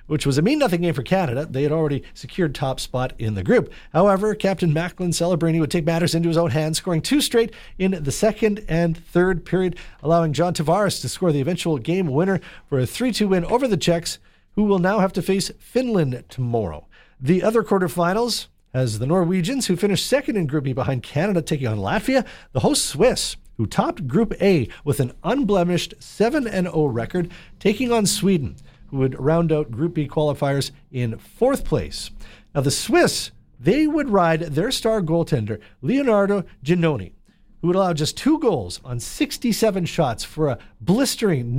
which was a mean-nothing game for Canada. They had already secured top spot in the group. However, Captain Macklin Celebrini would take matters into his own hands, scoring 2 straight in the second and third period, allowing John Tavares to score the eventual game winner for a 3-2 win over the Czechs, who will now have to face Finland tomorrow. The other quarterfinals has the Norwegians, who finished second in Group E behind Canada, taking on Latvia. The host Swiss, who topped Group A with an unblemished 7-0 record, taking on Sweden, who would round out Group B qualifiers in 4th place. Now the Swiss, they would ride their star goaltender, Leonardo Giannoni, who would allow just 2 goals on 67 shots for a blistering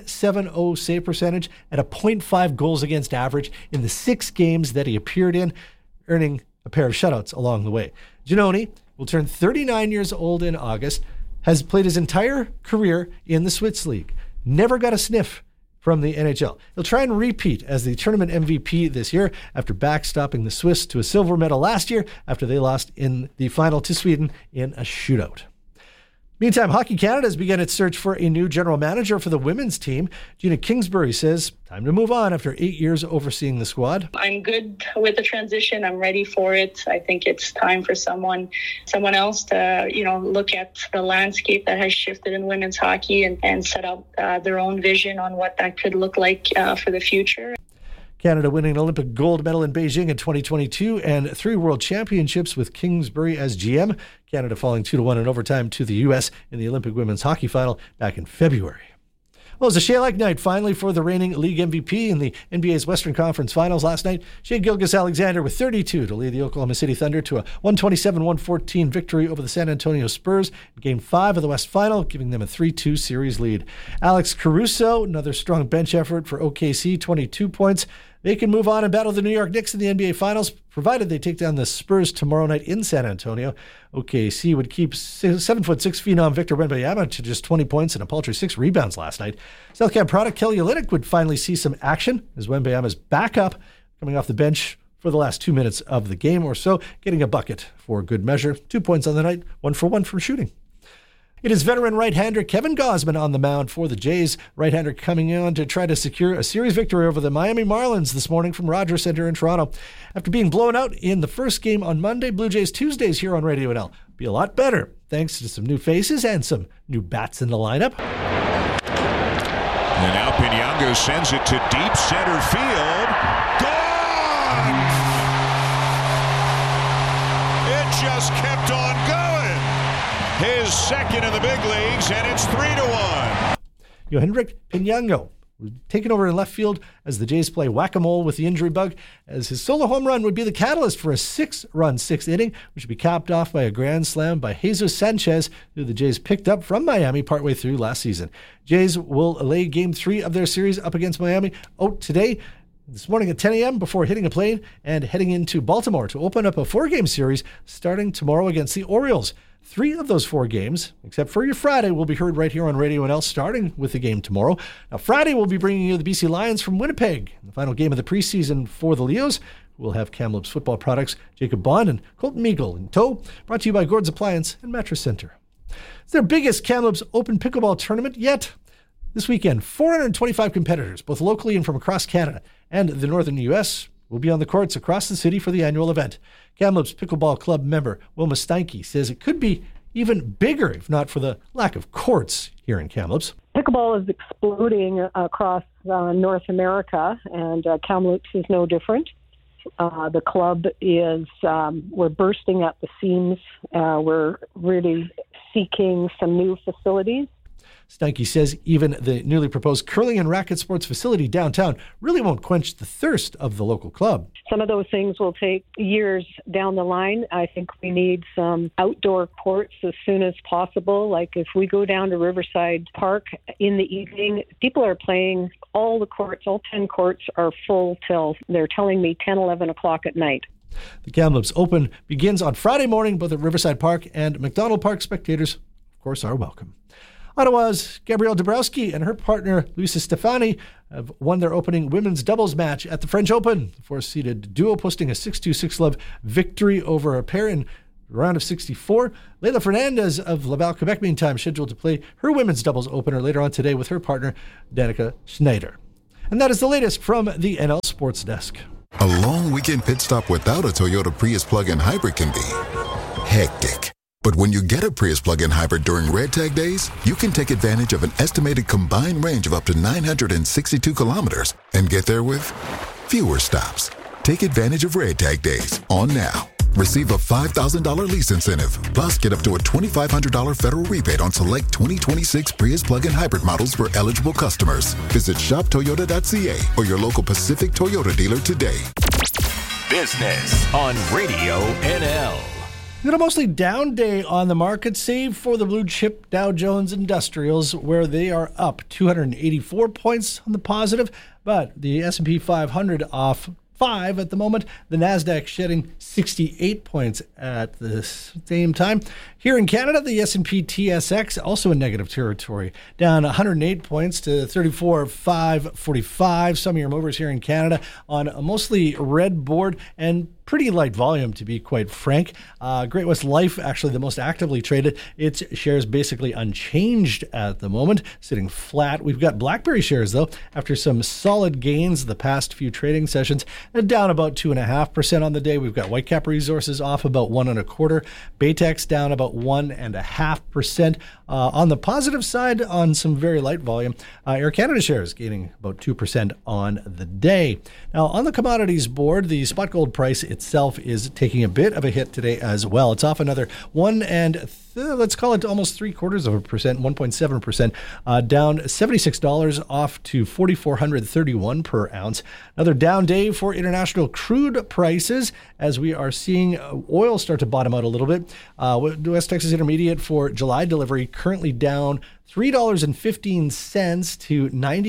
.970 save percentage and a .5 goals against average in the 6 games that he appeared in, earning a pair of shutouts along the way. Giannoni will turn 39 years old in August, has played his entire career in the Swiss League, never got a sniff from the NHL. He'll try and repeat as the tournament MVP this year after backstopping the Swiss to a silver medal last year after they lost in the final to Sweden in a shootout. Meantime, Hockey Canada has begun its search for a new general manager for the women's team. Gina Kingsbury says, time to move on after 8 years overseeing the squad. I'm good with the transition. I'm ready for it. I think it's time for someone else to, look at the landscape that has shifted in women's hockey and set up their own vision on what that could look like for the future. Canada winning an Olympic gold medal in Beijing in 2022 and 3 world championships with Kingsbury as GM. Canada falling 2-1 in overtime to the U.S. in the Olympic women's hockey final back in February. Well, it was a Shea-like night finally for the reigning league MVP in the NBA's Western Conference Finals last night. Shea Gilgeous-Alexander with 32 to lead the Oklahoma City Thunder to a 127-114 victory over the San Antonio Spurs in Game 5 of the West Final, giving them a 3-2 series lead. Alex Caruso, another strong bench effort for OKC, 22 points. They can move on and battle the New York Knicks in the NBA Finals, provided they take down the Spurs tomorrow night in San Antonio. OKC would keep 7'6" phenom Victor Wembanyama to just 20 points and a paltry 6 rebounds last night. South Camp product Kelly Olynyk would finally see some action as Wembanyama's back up, coming off the bench for the last 2 minutes of the game or so, getting a bucket for good measure. 2 points on the night, 1 for 1 from shooting. It is veteran right-hander Kevin Gausman on the mound for the Jays. Right-hander coming on to try to secure a series victory over the Miami Marlins this morning from Rogers Center in Toronto. After being blown out in the first game on Monday, Blue Jays Tuesdays here on Radio NL be a lot better thanks to some new faces and some new bats in the lineup. And now Piñango sends it to deep center field. Gone! It just kept on going. His second in the big leagues, and it's 3-1. Yohendrick Piñango taken over in left field as the Jays play whack-a-mole with the injury bug, as his solo home run would be the catalyst for a 6-run 6th inning, which would be capped off by a grand slam by Jesus Sanchez, who the Jays picked up from Miami partway through last season. Jays will lay Game 3 of their series up against Miami out today, this morning at 10 a.m. before hitting a plane and heading into Baltimore to open up a 4-game series starting tomorrow against the Orioles. 3 of those 4 games, except for your Friday, will be heard right here on Radio NL, starting with the game tomorrow. Now, Friday, we'll be bringing you the BC Lions from Winnipeg, the final game of the preseason for the Leos. We'll have Kamloops football products, Jacob Bond and Colton Meagle in tow, brought to you by Gord's Appliance and Mattress Center. It's their biggest Kamloops Open Pickleball tournament yet. This weekend, 425 competitors, both locally and from across Canada and the northern U.S., will be on the courts across the city for the annual event. Kamloops Pickleball Club member Wilma Steinke says it could be even bigger if not for the lack of courts here in Kamloops. Pickleball is exploding across North America, and Kamloops is no different. The club is, we're bursting at the seams. We're really seeking some new facilities. Steinke says even the newly proposed curling and racket sports facility downtown really won't quench the thirst of the local club. Some of those things will take years down the line. I think we need some outdoor courts as soon as possible. Like if we go down to Riverside Park in the evening, people are playing. All the courts, all 10 courts are full till, they're telling me, 10, 11 o'clock at night. The Kamloops Open begins on Friday morning, both at Riverside Park and McDonald Park. Spectators, of course, are welcome. Ottawa's Gabrielle Dabrowski and her partner, Luisa Stefani, have won their opening women's doubles match at the French Open. The 4-seeded duo posting a 6-2, 6-love victory over a pair in the round of 64. Leila Fernandez of Laval, Quebec, meantime, scheduled to play her women's doubles opener later on today with her partner, Danica Schneider. And that is the latest from the NL Sports Desk. A long weekend pit stop without a Toyota Prius plug-in hybrid can be hectic. But when you get a Prius plug-in hybrid during Red Tag days, you can take advantage of an estimated combined range of up to 962 kilometers and get there with fewer stops. Take advantage of Red Tag days on now. Receive a $5,000 lease incentive, plus get up to a $2,500 federal rebate on select 2026 Prius plug-in hybrid models for eligible customers. Visit shoptoyota.ca or your local Pacific Toyota dealer today. Business on Radio NL. Got a mostly down day on the market, save for the blue chip Dow Jones Industrials, where they are up 284 points on the positive, but the S&P 500 off 5 at the moment. The NASDAQ shedding 68 points at the same time. Here in Canada, the S&P TSX also in negative territory, down 108 points to 34,545. Some of your movers here in Canada on a mostly red board and pretty light volume, to be quite frank. Great-West Life, actually the most actively traded. Its shares basically unchanged at the moment, sitting flat. We've got BlackBerry shares, though, after some solid gains the past few trading sessions, down about 2.5% on the day. We've got Whitecap Resources off about 1.25%. Baytex down about 1.5%. On the positive side, on some very light volume, Air Canada shares gaining about 2% on the day. Now, on the commodities board, the spot gold price itself is taking a bit of a hit today as well. It's off another let's call it almost 0.75%, 1.7%, down $76 off to $4,431 per ounce. Another down day for international crude prices as we are seeing oil start to bottom out a little bit. West Texas Intermediate for July delivery currently down $3.15 to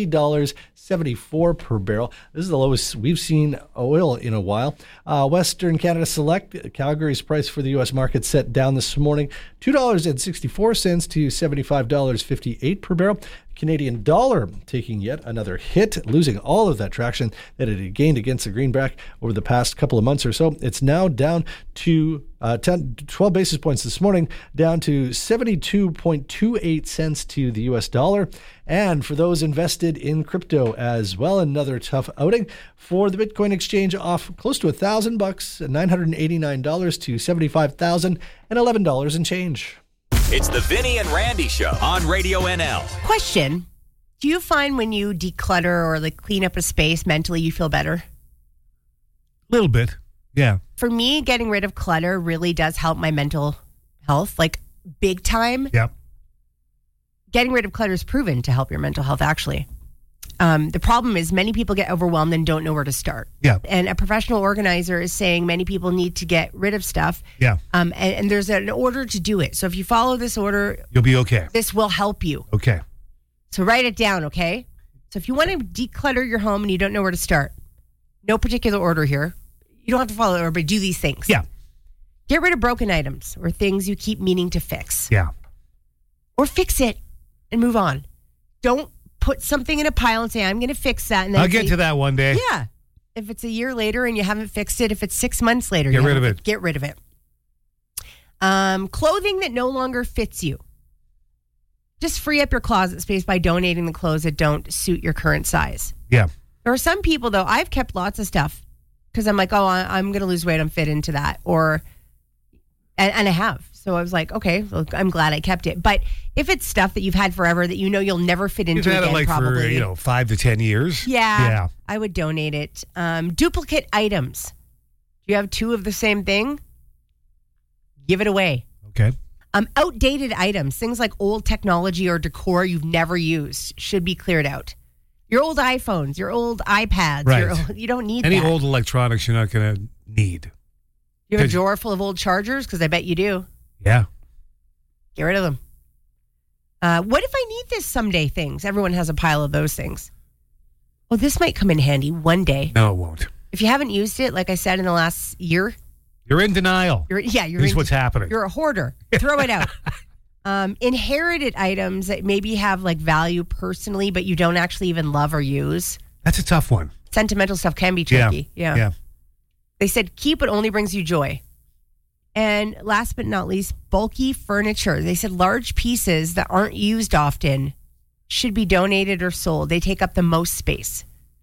$90.74 per barrel. This is the lowest we've seen oil in a while. Western Canada Select, Calgary's price for the U.S. market set down this morning, $2.64 to $75.58 per barrel. Canadian dollar taking yet another hit, losing all of that traction that it had gained against the greenback over the past couple of months or so. It's now down to 12 basis points this morning, down to 72.28 cents to the U.S. dollar. And for those invested in crypto as well, another tough outing for the Bitcoin exchange, off close to $1,000, $989 to $75,011 and change. It's the Vinny and Randy Show on Radio NL. Question. Do you find when you declutter or clean up a space mentally you feel better? A little bit, yeah. For me, getting rid of clutter really does help my mental health, big time. Yep. Getting rid of clutter is proven to help your mental health, actually. The problem is many people get overwhelmed and don't know where to start. Yeah. And a professional organizer is saying many people need to get rid of stuff. Yeah. And there's an order to do it. So if you follow this order, you'll be okay. This will help you. Okay. So write it down, okay? So if you want to declutter your home and you don't know where to start, no particular order here. You don't have to follow the order, but do these things. Yeah. Get rid of broken items or things you keep meaning to fix. Yeah. Or fix it and move on. Don't put something in a pile and say, I'm going to fix that. And then I'll get to that one day. Yeah. If it's a year later and you haven't fixed it, if it's 6 months later, get rid of it. Get rid of it. Clothing that no longer fits you. Just free up your closet space by donating the clothes that don't suit your current size. Yeah. There are some people, though, I've kept lots of stuff because I'm like, I'm going to lose weight. I'm fit into that. And I have. So I was like, okay, well, I'm glad I kept it. But if it's stuff that you've had forever that you know you'll never fit into again, again, probably. For 5 to 10 years. Yeah. I would donate it. Duplicate items. Do you have 2 of the same thing? Give it away. Okay. Outdated items, things like old technology or decor you've never used, should be cleared out. Your old iPhones, your old iPads. Right. You don't need any that. old electronics you're not going to need. You have a drawer full of old chargers? Because I bet you do. Yeah. Get rid of them. What if I need this someday things? Everyone has a pile of those things. Well, this might come in handy one day. No, it won't. If you haven't used it, like I said, in the last year. You're in denial. Here's what's happening. You're a hoarder. Throw it out. Inherited items that maybe have value personally, but you don't actually even love or use. That's a tough one. Sentimental stuff can be tricky. Yeah. They said keep what only brings you joy. And last but not least, bulky furniture. They said large pieces that aren't used often should be donated or sold. They take up the most space.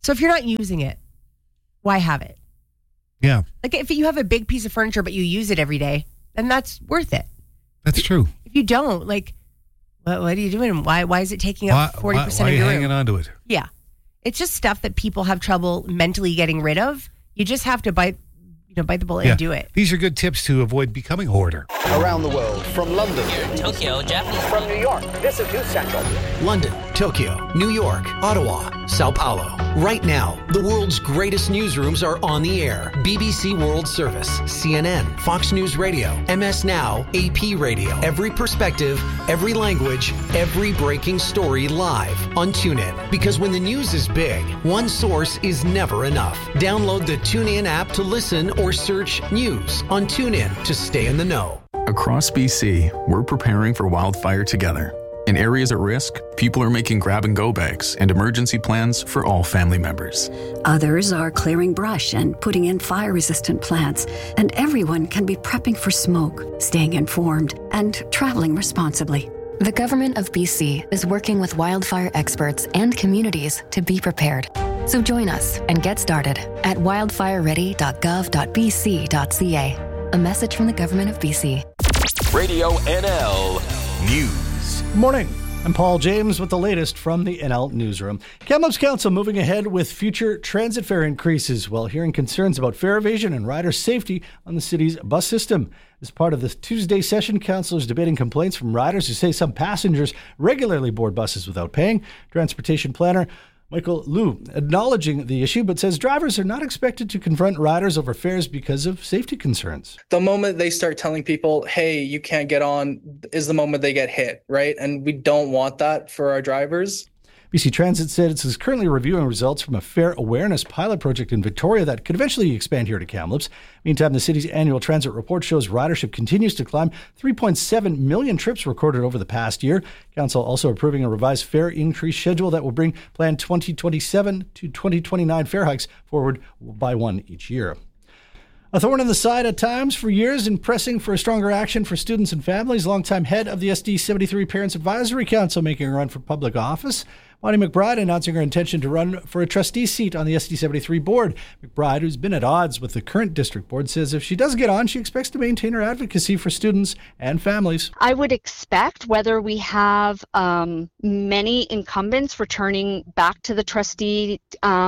So if you're not using it, why have it? Yeah. Like if you have a big piece of furniture, but you use it every day, then that's worth it. That's true. If you don't, like, what are you doing? Why is it taking up 40% why of are your you room? hanging on to it? Yeah. It's just stuff that people have trouble mentally getting rid of. You just have to bite the bullet and do it. These are good tips to avoid becoming a hoarder. Around the world, from London, here in Tokyo, Japanese. From New York, this is News Central. London, Tokyo, New York, Ottawa, Sao Paulo. Right now, the world's greatest newsrooms are on the air. BBC World Service, CNN, Fox News Radio, MS Now, AP Radio. Every perspective, every language, every breaking story live on TuneIn. Because when the news is big, one source is never enough. Download the TuneIn app to listen or search news on TuneIn to stay in the know. Across BC, we're preparing for wildfire together. In areas at risk, people are making grab-and-go bags and emergency plans for all family members. Others are clearing brush and putting in fire-resistant plants. And everyone can be prepping for smoke, staying informed, and traveling responsibly. The Government of BC is working with wildfire experts and communities to be prepared. So join us and get started at wildfireready.gov.bc.ca. A message from the Government of BC. Radio NL News. Good morning. I'm Paul James with the latest from the NL Newsroom. Kamloops Council moving ahead with future transit fare increases while hearing concerns about fare evasion and rider safety on the city's bus system. As part of the Tuesday session, councillors debating complaints from riders who say some passengers regularly board buses without paying. Transportation planner Michael Liu acknowledging the issue, but says drivers are not expected to confront riders over fares because of safety concerns. The moment they start telling people, hey, you can't get on, is the moment they get hit, right? And we don't want that for our drivers. BC Transit said it is currently reviewing results from a fare awareness pilot project in Victoria that could eventually expand here to Kamloops. Meantime, the city's annual transit report shows ridership continues to climb. 3.7 million trips recorded over the past year. Council also approving a revised fare increase schedule that will bring planned 2027 to 2029 fare hikes forward by one each year. A thorn in the side at times for years in pressing for a stronger action for students and families. Longtime head of the SD 73 Parents Advisory Council making a run for public office. Bonnie McBride announcing her intention to run for a trustee seat on the SD 73 board. McBride, who's been at odds with the current district board, says if she does get on, she expects to maintain her advocacy for students and families. I would expect, whether we have many incumbents returning back to the trustee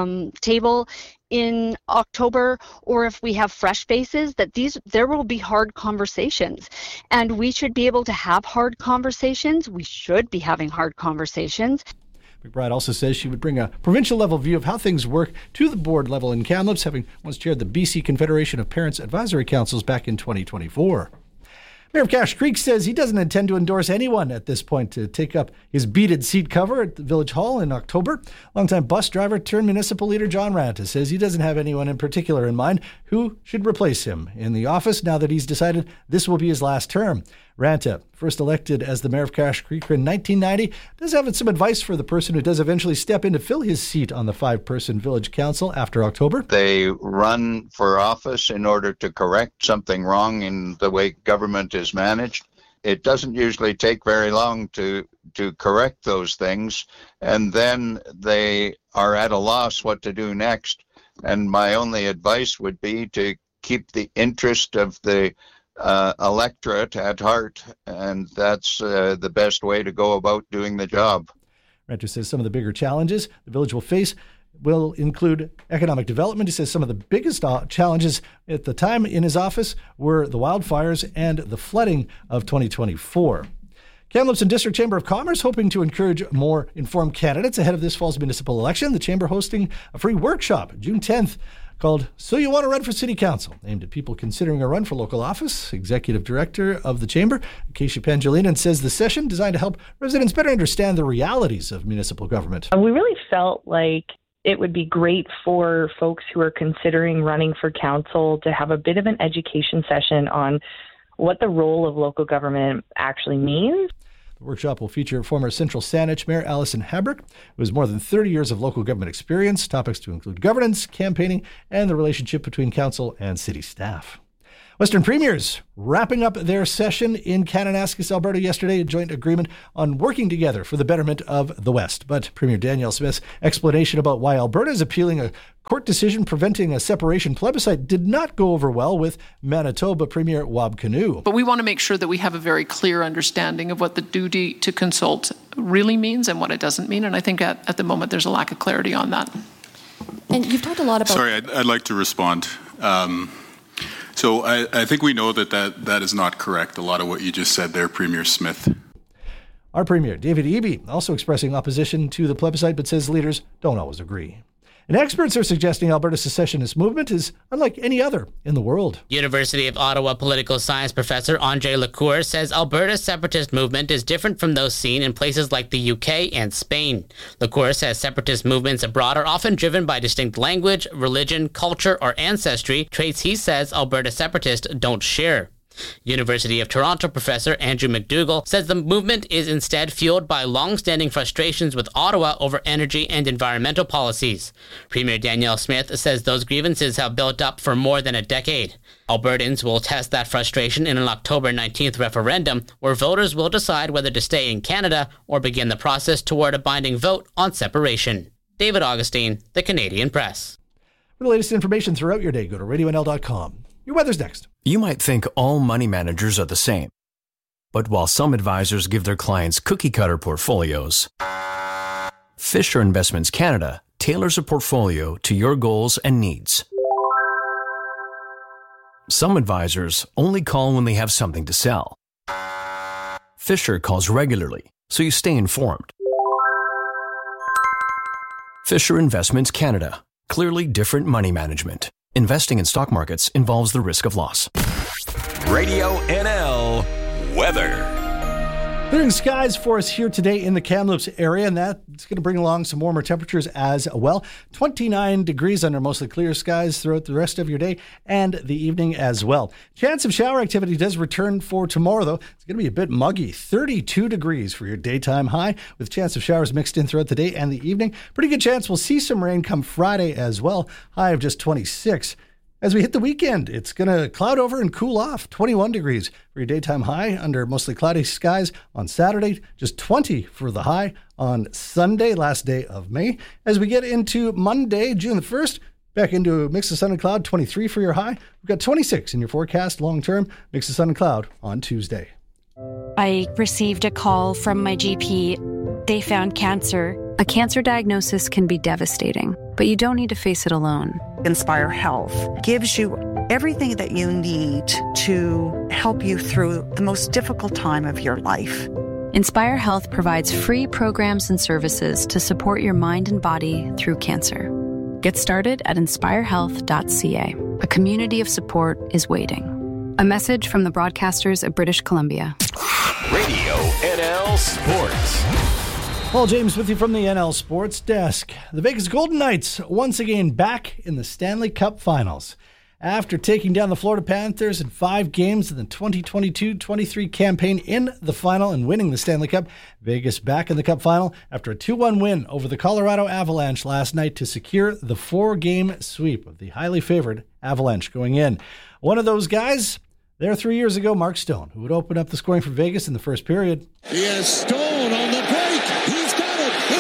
table in October, or if we have fresh faces, that there will be hard conversations. And we should be able to have hard conversations. We should be having hard conversations. McBride also says she would bring a provincial-level view of how things work to the board level in Kamloops, having once chaired the BC Confederation of Parents Advisory Councils back in 2024. Mayor of Cache Creek says he doesn't intend to endorse anyone at this point to take up his beaded seat cover at the Village Hall in October. Longtime bus driver turned municipal leader John Ranta says he doesn't have anyone in particular in mind who should replace him in the office now that he's decided this will be his last term. Ranta, first elected as the mayor of Cache Creek in 1990, does have some advice for the person who does eventually step in to fill his seat on the 5-person village council after October. They run for office in order to correct something wrong in the way government is managed. It doesn't usually take very long to correct those things, and then they are at a loss what to do next. And my only advice would be to keep the interest of the electorate at heart, and that's the best way to go about doing the job. Ranta says some of the bigger challenges the village will face will include economic development. He says some of the biggest challenges at the time in his office were the wildfires and the flooding of 2024. Kamloops and District Chamber of Commerce hoping to encourage more informed candidates ahead of this fall's municipal election. The Chamber hosting a free workshop June 10th called So You Want to Run for City Council, aimed at people considering a run for local office. Executive Director of the Chamber, Acacia Pangilinan, says the session designed to help residents better understand the realities of municipal government. We really felt like it would be great for folks who are considering running for council to have a bit of an education session on what the role of local government actually means. The workshop will feature former Central Saanich Mayor Alison Habrick, who has more than 30 years of local government experience. Topics to include governance, campaigning, and the relationship between council and city staff. Western Premiers wrapping up their session in Kananaskis, Alberta yesterday, a joint agreement on working together for the betterment of the West. But Premier Danielle Smith's explanation about why Alberta is appealing a court decision preventing a separation plebiscite did not go over well with Manitoba Premier Wab Kinew. But we want to make sure that we have a very clear understanding of what the duty to consult really means and what it doesn't mean. And I think at the moment there's a lack of clarity on that. And you've talked a lot about... Sorry, I'd like to respond. So I think we know that is not correct, a lot of what you just said there, Premier Smith. Our Premier, David Eby, also expressing opposition to the plebiscite, but says leaders don't always agree. And experts are suggesting Alberta's secessionist movement is unlike any other in the world. University of Ottawa political science professor Andre Lacour says Alberta's separatist movement is different from those seen in places like the UK and Spain. Lacour says separatist movements abroad are often driven by distinct language, religion, culture, or ancestry, traits he says Alberta separatists don't share. University of Toronto professor Andrew McDougall says the movement is instead fueled by long-standing frustrations with Ottawa over energy and environmental policies. Premier Danielle Smith says those grievances have built up for more than a decade. Albertans will test that frustration in an October 19th referendum where voters will decide whether to stay in Canada or begin the process toward a binding vote on separation. David Augustine, The Canadian Press. For the latest information throughout your day, go to radionl.com. Your weather's next. You might think all money managers are the same. But while some advisors give their clients cookie-cutter portfolios, Fisher Investments Canada tailors a portfolio to your goals and needs. Some advisors only call when they have something to sell. Fisher calls regularly, so you stay informed. Fisher Investments Canada. Clearly different money management. Investing in stock markets involves the risk of loss. Radio NL weather. Clearing skies for us here today in the Kamloops area, and that's going to bring along some warmer temperatures as well. 29 degrees under mostly clear skies throughout the rest of your day and the evening as well. Chance of shower activity does return for tomorrow, though. It's going to be a bit muggy. 32 degrees for your daytime high, with chance of showers mixed in throughout the day and the evening. Pretty good chance we'll see some rain come Friday as well. High of just 26. As we hit the weekend, it's going to cloud over and cool off. 21 degrees for your daytime high under mostly cloudy skies on Saturday. Just 20 for the high on Sunday, last day of May. As we get into Monday, June the 1st, back into a mix of sun and cloud, 23 for your high. We've got 26 in your forecast long term, mix of sun and cloud on Tuesday. I received a call from my GP. They found cancer. A cancer diagnosis can be devastating, but you don't need to face it alone. Inspire Health gives you everything that you need to help you through the most difficult time of your life. Inspire Health provides free programs and services to support your mind and body through cancer. Get started at inspirehealth.ca. A community of support is waiting. A message from the broadcasters of British Columbia. Radio NL Sports. Paul James with you from the NL Sports Desk. The Vegas Golden Knights once again back in the Stanley Cup Finals. After taking down the Florida Panthers in 5 games in the 2022-23 campaign in the final and winning the Stanley Cup, Vegas back in the Cup Final after a 2-1 win over the Colorado Avalanche last night to secure the 4-game sweep of the highly favored Avalanche going in. One of those guys, there 3 years ago, Mark Stone, who would open up the scoring for Vegas in the first period. He has Stone on the break. He's got it.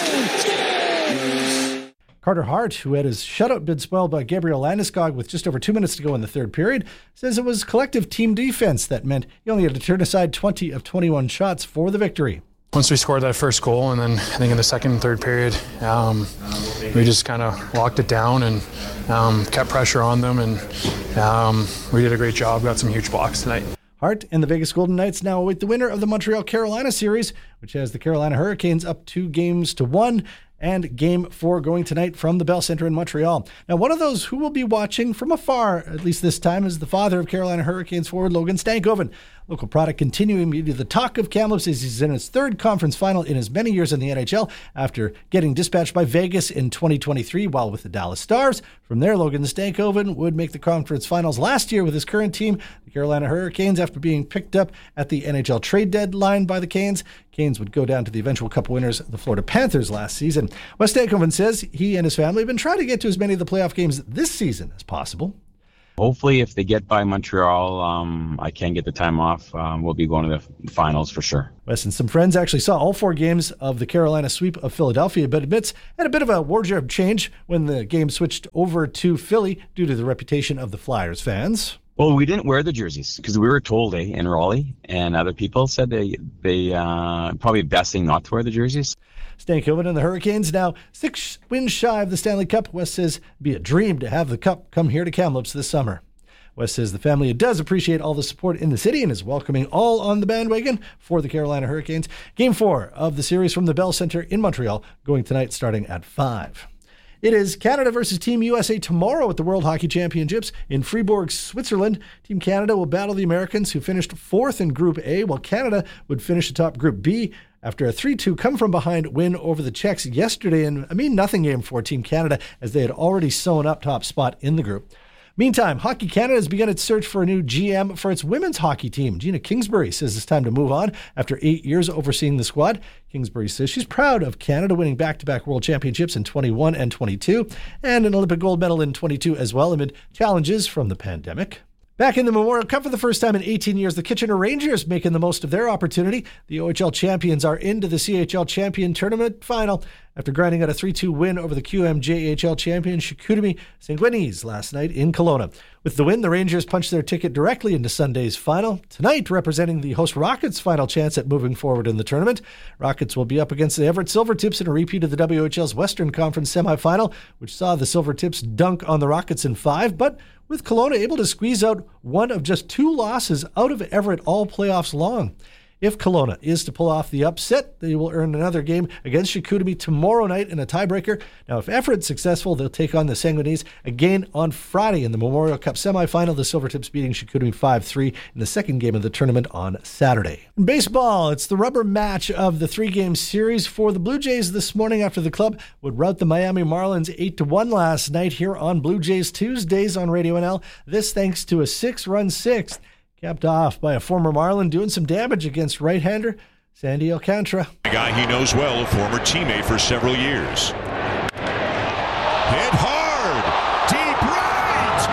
Carter Hart, who had his shutout bid spoiled by Gabriel Landeskog with just over 2 minutes to go in the third period, says it was collective team defense that meant he only had to turn aside 20 of 21 shots for the victory. Once we scored that first goal, and then I think in the second and third period, we just kind of locked it down and kept pressure on them, and we did a great job, got some huge blocks tonight. Hart and the Vegas Golden Knights now await the winner of the Montreal-Carolina series, which has the Carolina Hurricanes up 2-1, and Game 4 going tonight from the Bell Center in Montreal. Now, one of those who will be watching from afar, at least this time, is the father of Carolina Hurricanes forward Logan Stankoven. Local product continuing to be the talk of Kamloops as he's in his 3rd conference final in as many years in the NHL after getting dispatched by Vegas in 2023 while with the Dallas Stars. From there, Logan Stankoven would make the conference finals last year with his current team, the Carolina Hurricanes, after being picked up at the NHL trade deadline by the Canes. Canes would go down to the eventual Cup winners, the Florida Panthers, last season. Wes Stankoven says he and his family have been trying to get to as many of the playoff games this season as possible. Hopefully, if they get by Montreal, I can get the time off. We'll be going to the finals for sure. Wes and some friends actually saw all 4 games of the Carolina sweep of Philadelphia, but admits had a bit of a wardrobe change when the game switched over to Philly due to the reputation of the Flyers fans. Well, we didn't wear the jerseys because we were told in Raleigh, and other people said they probably best thing not to wear the jerseys. Stankoven and the Hurricanes now 6 wins shy of the Stanley Cup. West says it'd be a dream to have the Cup come here to Kamloops this summer. West says the family does appreciate all the support in the city and is welcoming all on the bandwagon for the Carolina Hurricanes. Game 4 of the series from the Bell Centre in Montreal going tonight starting at 5. It is Canada versus Team USA tomorrow at the World Hockey Championships in Fribourg, Switzerland. Team Canada will battle the Americans, who finished 4th in Group A, while Canada would finish atop Group B after a 3-2 come-from-behind win over the Czechs yesterday in a mean-nothing game for Team Canada, as they had already sewn up top spot in the group. Meantime, Hockey Canada has begun its search for a new GM for its women's hockey team. Gina Kingsbury says it's time to move on after 8 years overseeing the squad. Kingsbury says she's proud of Canada winning back-to-back World Championships in 21 and 22, and an Olympic gold medal in 22 as well amid challenges from the pandemic. Back in the Memorial Cup for the first time in 18 years, the Kitchener Rangers making the most of their opportunity. The OHL champions are into the CHL champion tournament final after grinding out a 3-2 win over the QMJHL champion Chicoutimi Sanguinese last night in Kelowna. With the win, the Rangers punched their ticket directly into Sunday's final. Tonight, representing the host Rockets' final chance at moving forward in the tournament. Rockets will be up against the Everett Silvertips in a repeat of the WHL's Western Conference semifinal, which saw the Silvertips dunk on the Rockets in 5, but with Kelowna able to squeeze out one of just 2 losses out of Everett all playoffs long. If Kelowna is to pull off the upset, they will earn another game against Chicoutimi tomorrow night in a tiebreaker. Now, if Everett's successful, they'll take on the Sanguinese again on Friday in the Memorial Cup semifinal, the Silvertips beating Chicoutimi 5-3 in the second game of the tournament on Saturday. In baseball, it's the rubber match of the 3-game series for the Blue Jays this morning after the club would rout the Miami Marlins 8-1 last night here on Blue Jays Tuesdays on Radio NL. This thanks to a 6-run sixth, capped off by a former Marlin doing some damage against right-hander Sandy Alcantara. A guy he knows well, a former teammate for several years. Hit hard, deep right,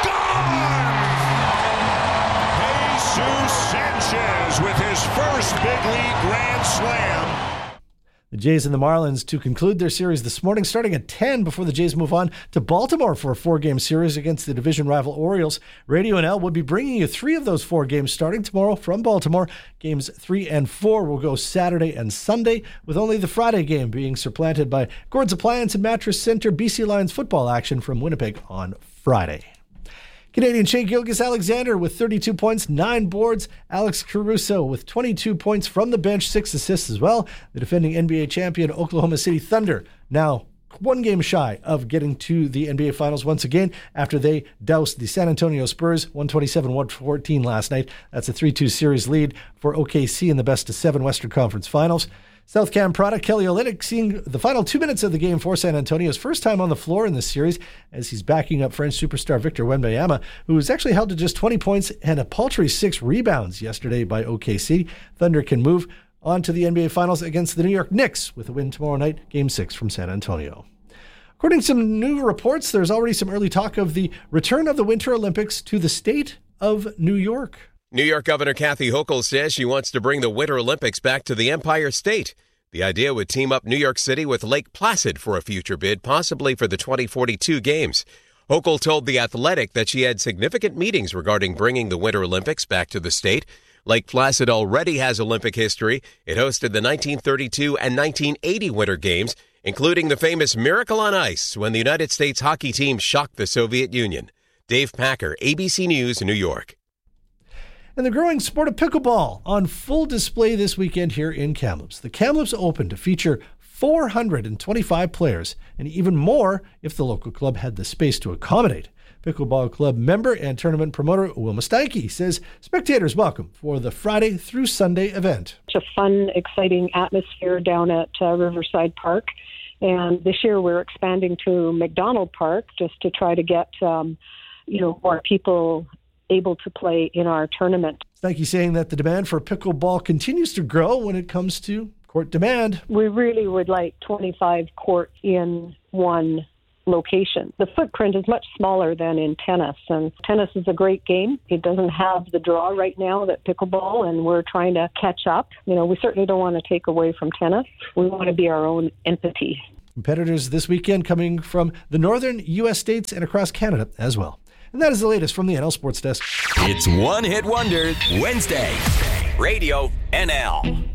gone! Jesus Sanchez with his first big league grand slam. The Jays and the Marlins to conclude their series this morning, starting at 10 before the Jays move on to Baltimore for a 4-game series against the division rival Orioles. Radio NL will be bringing you 3 of those 4 games starting tomorrow from Baltimore. Games 3 and 4 will go Saturday and Sunday, with only the Friday game being supplanted by Gord's Appliance and Mattress Center BC Lions football action from Winnipeg on Friday. Canadian Shea Gilgeous-Alexander with 32 points, 9 boards. Alex Caruso with 22 points from the bench, 6 assists as well. The defending NBA champion Oklahoma City Thunder now 1 game shy of getting to the NBA Finals once again after they doused the San Antonio Spurs 127-114 last night. That's a 3-2 series lead for OKC in the best-of-7 Western Conference Finals. South Cam product Kelly Olynyk seeing the final 2 minutes of the game for San Antonio's first time on the floor in this series as he's backing up French superstar Victor Wembanyama, who was actually held to just 20 points and a paltry 6 rebounds yesterday by OKC. Thunder can move on to the NBA Finals against the New York Knicks with a win tomorrow night, Game 6 from San Antonio. According to some new reports, there's already some early talk of the return of the Winter Olympics to the state of New York. New York Governor Kathy Hochul says she wants to bring the Winter Olympics back to the Empire State. The idea would team up New York City with Lake Placid for a future bid, possibly for the 2042 Games. Hochul told The Athletic that she had significant meetings regarding bringing the Winter Olympics back to the state. Lake Placid already has Olympic history. It hosted the 1932 and 1980 Winter Games, including the famous Miracle on Ice when the United States hockey team shocked the Soviet Union. Dave Packer, ABC News, New York. And the growing sport of pickleball on full display this weekend here in Kamloops. The Kamloops Open to feature 425 players, and even more if the local club had the space to accommodate. Pickleball Club member and tournament promoter Wilma Steinke says spectators welcome for the Friday through Sunday event. It's a fun, exciting atmosphere down at Riverside Park. And this year we're expanding to McDonald Park just to try to get, more people able to play in our tournament. Steinke saying that the demand for pickleball continues to grow when it comes to court demand. We really would like 25 courts in one location. The footprint is much smaller than in tennis, and tennis is a great game. It doesn't have the draw right now that pickleball, and we're trying to catch up. We certainly don't want to take away from tennis. We want to be our own entity. Competitors this weekend coming from the northern U.S. states and across Canada as well. And that is the latest from the NL Sports Desk. It's One Hit Wonder Wednesday. Radio NL.